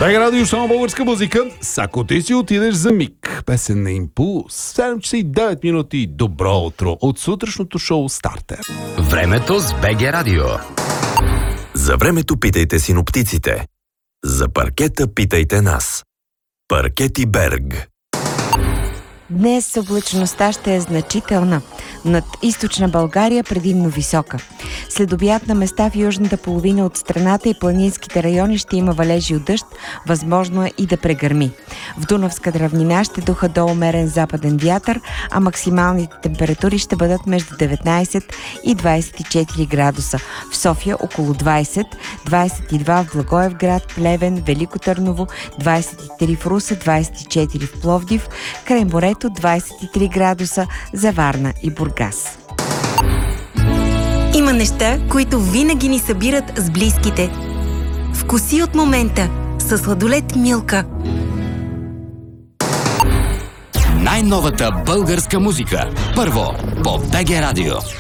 БГ Радио, само българска музика. Ако ти си отидеш за миг, песен на Импулс. 7 часа и 9 минути. Добро утро от сутрешното шоу Стартер. Времето с БГ Радио. За времето питайте синоптиците. За паркета питайте нас. Паркети Берг. Днес облачността ще е значителна. Над източна България предимно висока. След обяд на места в южната половина от страната и планинските райони ще има валежи от дъжд, възможно е и да прегърми. В Дунавската равнина ще духа до умерен западен вятър, а максималните температури ще бъдат между 19 и 24 градуса. В София около 20, 22 в Благоевград, Плевен, Велико Търново, 23 в Русе, 24 в Пловдив, край морето 23 градуса за Варна и Бургас. Има неща, които винаги ни събират с близките. Вкуси от момента със сладолед Милка. Най-новата българска музика. Първо по БГ Радио.